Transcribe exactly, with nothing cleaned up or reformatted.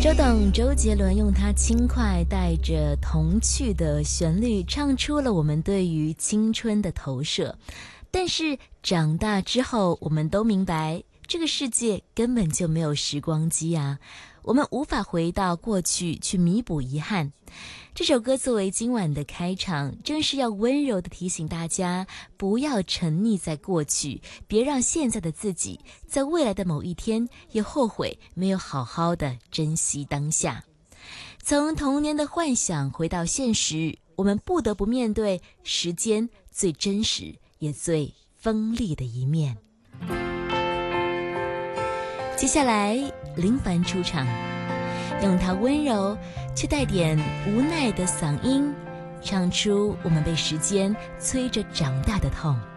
周董周杰伦用他轻快带着童趣的旋律唱出了我们对于青春的投射，但是长大之后我们都明白这个世界根本就没有时光机啊，我们无法回到过去去弥补遗憾。这首歌作为今晚的开场，正是要温柔地提醒大家，不要沉溺在过去，别让现在的自己在未来的某一天也后悔没有好好的珍惜当下。从童年的幻想回到现实，我们不得不面对时间最真实也最锋利的一面。接下来林凡出场，用他温柔却带点无奈的嗓音，唱出我们被时间催着长大的痛。